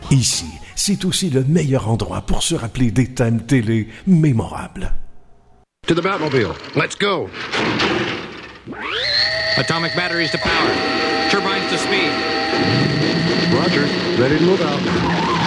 Ici, c'est aussi le meilleur endroit pour se rappeler des thèmes télé mémorables. To the Batmobile. Let's go. Atomic batteries to power. Turbines to speed. Roger. Ready to move out.